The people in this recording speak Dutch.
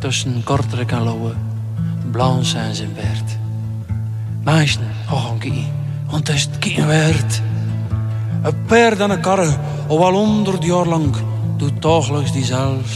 tussen Kortrijk en Lauwe, Blanche en zijn Bert. Mensen, gaan kijken, want het is het kijken waard. Een paard en een karre, al wel 100 jaar lang, doet dagelijks diezelfde